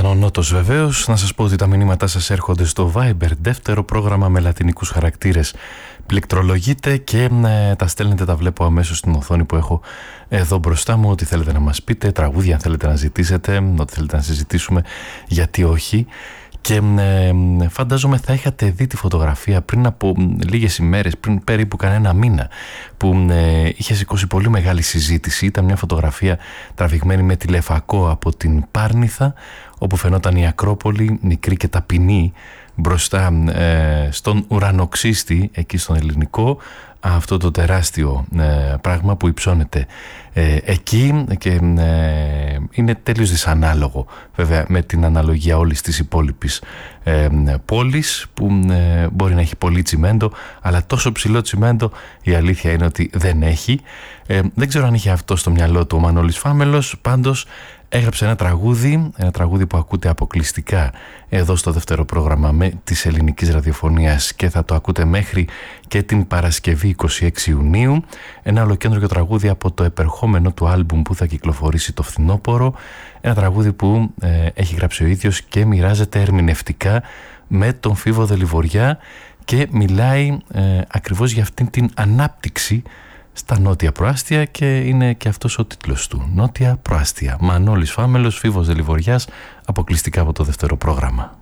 ο Νότος βεβαίως. Να σας πω ότι τα μηνύματά σας έρχονται στο Viber, δεύτερο πρόγραμμα με λατινικούς χαρακτήρες. Πληκτρολογείτε και τα στέλνετε, τα βλέπω αμέσως στην οθόνη που έχω εδώ μπροστά μου. Ό,τι θέλετε να μας πείτε, τραγούδια αν θέλετε να ζητήσετε, ό,τι θέλετε να συζητήσουμε, γιατί όχι. Και φαντάζομαι θα είχατε δει τη φωτογραφία πριν από λίγες ημέρες, πριν περίπου κανένα μήνα, που είχε σηκώσει πολύ μεγάλη συζήτηση. Ήταν μια φωτογραφία τραβηγμένη με τηλεφακό από την Πάρνηθα, όπου φαινόταν η Ακρόπολη μικρή και ταπεινή μπροστά στον ουρανοξύστη, εκεί στον Ελληνικό, αυτό το τεράστιο πράγμα που υψώνεται εκεί και είναι τέλειος δυσανάλογο βέβαια με την αναλογία όλης της υπόλοιπης πόλης, που μπορεί να έχει πολύ τσιμέντο, αλλά τόσο ψηλό τσιμέντο η αλήθεια είναι ότι δεν έχει. Δεν ξέρω αν είχε αυτό στο μυαλό του ο Μανώλης Φάμελος, πάντως έγραψε ένα τραγούδι που ακούτε αποκλειστικά εδώ στο δεύτερο πρόγραμμα της ελληνικής ραδιοφωνίας και θα το ακούτε μέχρι και την Παρασκευή 26 Ιουνίου. Ένα ολοκέντρο τραγούδι από το επερχόμενο του άλμπουμ που θα κυκλοφορήσει το φθινόπωρο. Ένα τραγούδι που έχει γράψει ο ίδιος και μοιράζεται ερμηνευτικά με τον Φίβο Δελιβοριά και μιλάει ακριβώς για αυτήν την ανάπτυξη στα νότια προάστια, και είναι και αυτός ο τίτλος του, Νότια Προάστια. Μανώλης Φάμελος, Φίβος Δελιβοριάς, αποκλειστικά από το δεύτερο πρόγραμμα.